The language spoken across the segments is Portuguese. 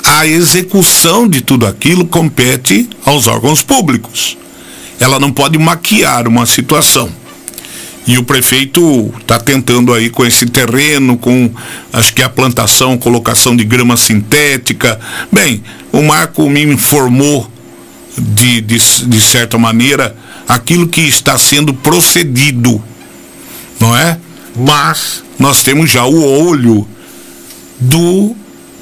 a execução de tudo aquilo compete aos órgãos públicos. Ela não pode maquiar uma situação. E o prefeito está tentando aí com esse terreno, com, acho que a plantação, colocação de grama sintética. Bem, o Marco me informou de certa maneira aquilo que está sendo procedido, não é? Mas nós temos já o olho do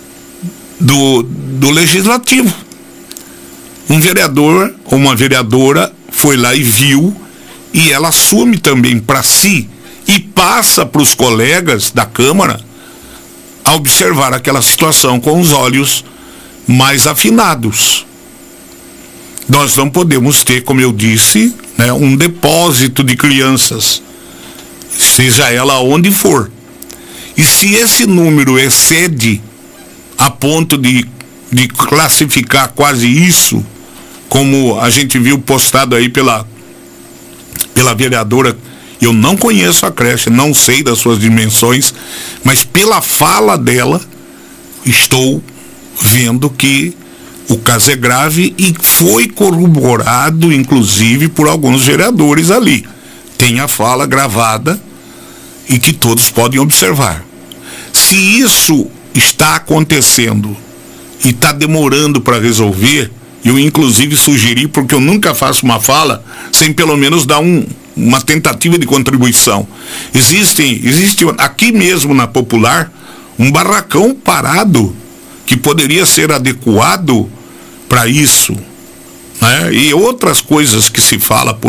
legislativo. Um vereador ou uma vereadora foi lá e viu, e ela assume também para si e passa para os colegas da Câmara a observar aquela situação com os olhos mais afinados. Nós não podemos ter, como eu disse, né, um depósito de crianças, seja ela onde for. E se esse número excede a ponto de classificar quase isso, como a gente viu postado aí pela vereadora, eu não conheço a creche, não sei das suas dimensões, mas pela fala dela, estou vendo que o caso é grave e foi corroborado, inclusive, por alguns vereadores ali. Tem a fala gravada e que todos podem observar. Se isso está acontecendo e está demorando para resolver, eu inclusive sugeri, porque eu nunca faço uma fala sem pelo menos dar uma tentativa de contribuição. Existe aqui mesmo na Popular um barracão parado que poderia ser adequado para isso, né? E outras coisas que se fala por